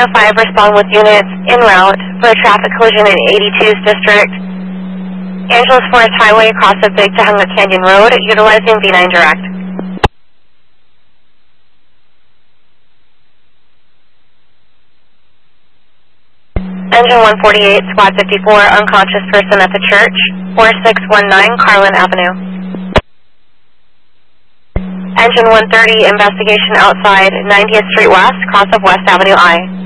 5, respond with units en route for a traffic collision in 82's district, Angeles Forest Highway across the Big Tujunga Canyon Road, utilizing V9 Direct. Engine 148, Squad 54, unconscious person at the church, 4619 Carlin Avenue. Engine 130, investigation outside 90th Street West, cross of West Avenue I.